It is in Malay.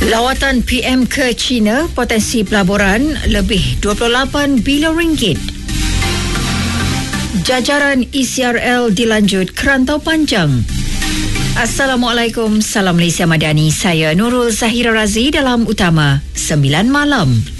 Lawatan PM ke China, potensi pelaburan lebih 28 bilion ringgit. Jajaran ECRL dilanjut kerantau panjang. Assalamualaikum, salam Malaysia Madani. Saya Nurul Zahira Razi dalam Utama 9 Malam.